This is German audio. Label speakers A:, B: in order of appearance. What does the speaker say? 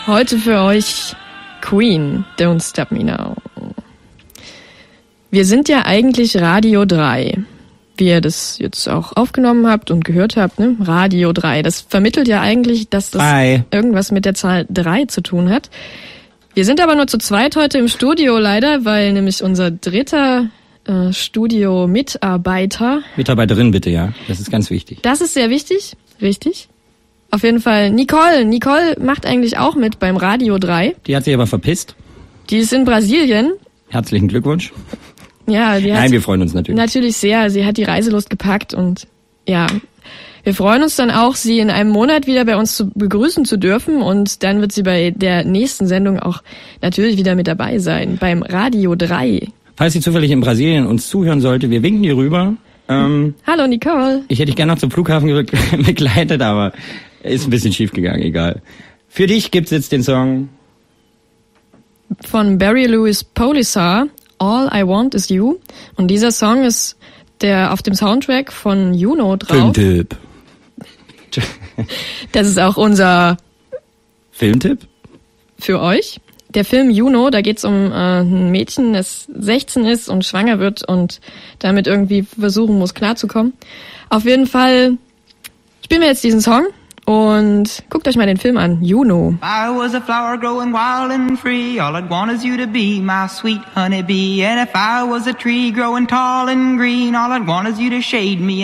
A: Heute für euch Queen, Don't Stop Me Now. Wir sind ja eigentlich Radio 3, wie ihr das jetzt auch aufgenommen habt und gehört habt, ne? Radio 3. Das vermittelt ja eigentlich, dass das irgendwas mit der Zahl 3 zu tun hat. Wir sind aber nur zu zweit heute im Studio leider, weil nämlich unser dritter Studio-Mitarbeiter...
B: Mitarbeiterin bitte, ja. Das ist ganz wichtig.
A: Das ist sehr wichtig, richtig. Auf jeden Fall Nicole. Nicole macht eigentlich auch mit beim Radio 3.
B: Die hat sich aber verpisst.
A: Die ist in Brasilien.
B: Herzlichen Glückwunsch.
A: Ja,
B: Nein, wir freuen uns natürlich.
A: Natürlich sehr. Sie hat die Reiselust gepackt und ja, wir freuen uns dann auch, sie in einem Monat wieder bei uns begrüßen zu dürfen und dann wird sie bei der nächsten Sendung auch natürlich wieder mit dabei sein, beim Radio 3.
B: Falls sie zufällig in Brasilien uns zuhören sollte, wir winken ihr rüber.
A: Hallo Nicole.
B: Ich hätte dich gerne noch zum Flughafen begleitet, aber ist ein bisschen schief gegangen, egal. Für dich gibt's jetzt den Song
A: von Barry Louis Polisar, All I Want Is You. Und dieser Song ist der auf dem Soundtrack von Juno drauf.
B: Filmtipp.
A: Das ist auch unser
B: Filmtipp
A: für euch. Der Film Juno, da geht's um ein Mädchen, das 16 ist und schwanger wird und damit irgendwie versuchen muss, klarzukommen. Auf jeden Fall spielen wir jetzt diesen Song und guckt euch mal den Film an, Juno.
C: I was a flower growing wild and free. All I'd want is you to be my sweet honeybee. And if I was a tree growing tall and green, all I'd want is you to shade me.